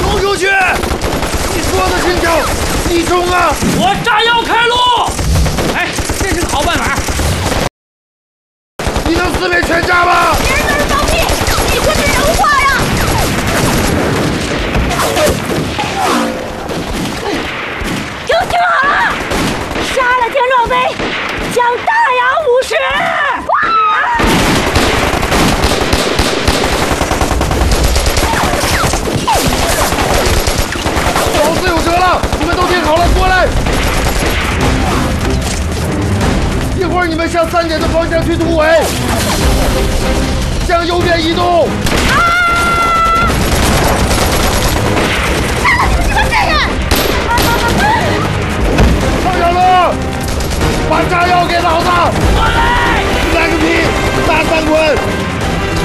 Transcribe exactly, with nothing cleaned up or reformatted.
冲出去！你说的轻巧，你冲啊！ 我炸药开路！哎，这是个好办法。 你能四面全炸吗？ 别人都是放屁，你说这人话呀！听听好了，杀了天若飞，将大洋五十。 老子有车了，你们都听好了，过来！一会儿你们向三点的方向去突围，向右边移动。